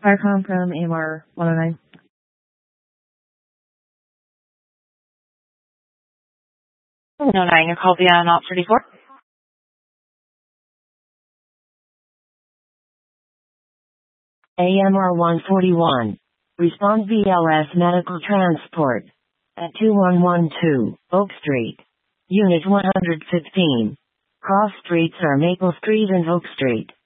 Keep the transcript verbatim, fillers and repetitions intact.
Firecom from A M R one oh nine. one oh nine, your call via Not thirty-four. A M R one forty-one. Respond V L S Medical Transport. At two one one two, Oak Street. Unit one hundred fifteen. Cross streets are Maple Street and Oak Street.